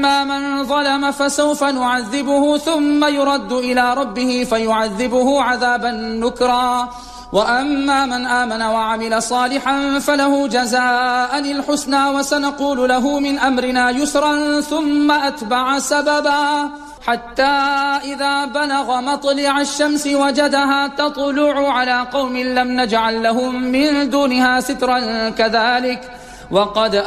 فأما من ظلم فسوف نعذبه ثم يرد إلى ربه فيعذبه عذابا نكرا وأما من آمن وعمل صالحا فله جزاء الحسنى وسنقول له من أمرنا يسرا ثم أتبع سببا حتى إذا بلغ مطلع الشمس وجدها تطلع على قوم لم نجعل لهم من دونها سترا كذلك وقد